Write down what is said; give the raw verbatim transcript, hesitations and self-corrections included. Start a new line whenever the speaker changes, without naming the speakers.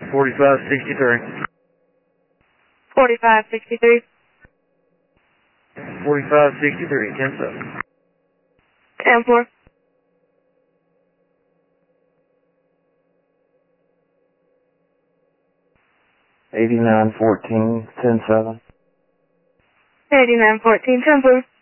forty-five sixty-three.
forty-five sixty-three.
forty-five sixty-three, ten seven.
ten four.
eighty-nine fourteen, ten seven.
eighty-nine fourteen, ten four.